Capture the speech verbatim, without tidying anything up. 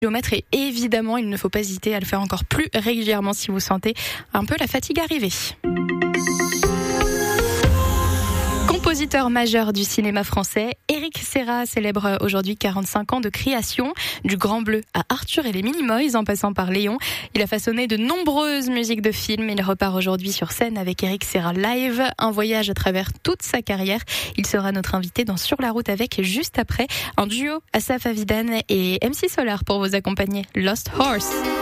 kilomètres et évidemment, il ne faut pas hésiter à le faire encore plus régulièrement si vous sentez un peu la fatigue arriver. Compositeur majeur du cinéma français, Éric Serra célèbre aujourd'hui quarante-cinq ans de création, du Grand Bleu à Arthur et les Minimoys en passant par Léon. Il a façonné de nombreuses musiques de films. Il repart aujourd'hui sur scène avec Éric Serra Live, un voyage à travers toute sa carrière. Il sera notre invité dans Sur la route avec juste après un duo Asaf Avidan et M C Solar pour vous accompagner, Lost Horse.